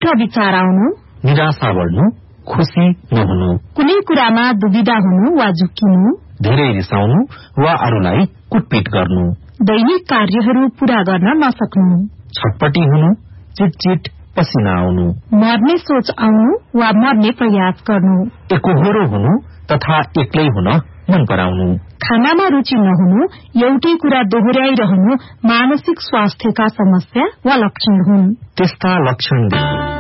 झुटा विचार आउनु, निराशा बढ्नु, खुशी नहुनु, कुनै कुरामा दुविधा हुनु वा झुक्किनु, धेरै रिसाउनु वा अरूलाई कुटपिट गर्नु, दैनिक कार्यहरू पूरा गर्न नसक्नु, छटपटी हुनु, चिटचिट पसिना आउनु, मर्ने सोच आउनु वा मर्ने प्रयास गर्नु, एकोहोरो हुनु तथा एक्लै हुन मन पराउनु, खानामा रुचि नहुनु, एउटै कुरा दोहोर्याइरहनु मानसिक स्वास्थ्यका समस्या वा लक्षण हुन्। त्यस्ता लक्षण